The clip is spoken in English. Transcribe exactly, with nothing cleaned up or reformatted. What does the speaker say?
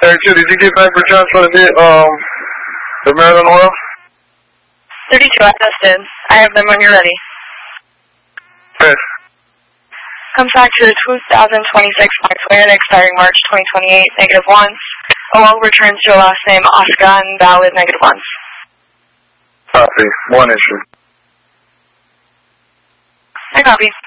Hey, two, did you get back returns for the, um, the Maryland oil? thirty-two, I tested. I have them when you're ready. Yes. Comes back to the two thousand twenty-six Volkswagen expiring March twenty twenty-eight, negative one. O L returns to your last name, Oscar, and valid, negative one. Copy. One issue. I copy.